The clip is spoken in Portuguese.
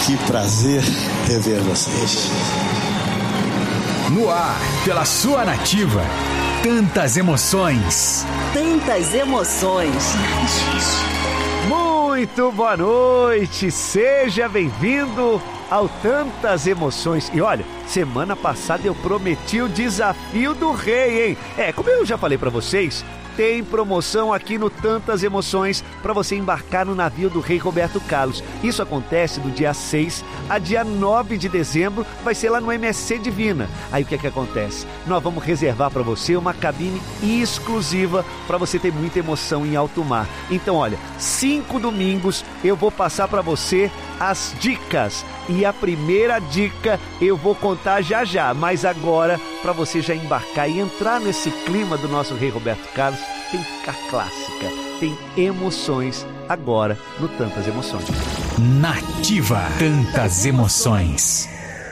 Que prazer rever vocês. No ar, pela sua Nativa. Tantas emoções. Tantas emoções. Muito boa noite. Seja bem-vindo ao Tantas Emoções. E olha, semana passada eu prometi o desafio do rei, hein? Como eu já falei pra vocês, tem promoção aqui no Tantas Emoções para você embarcar no navio do Rei Roberto Carlos. Isso acontece do dia 6 a dia 9 de dezembro, vai ser lá no MSC Divina. Aí o que acontece? Nós vamos reservar para você uma cabine exclusiva para você ter muita emoção em alto mar. Então olha, 5 domingos eu vou passar para você as dicas. E a primeira dica eu vou contar já, mas agora, para você já embarcar e entrar nesse clima do nosso Rei Roberto Carlos, tem que ficar clássica, tem emoções agora no Tantas Emoções. Nativa, Tantas Emoções.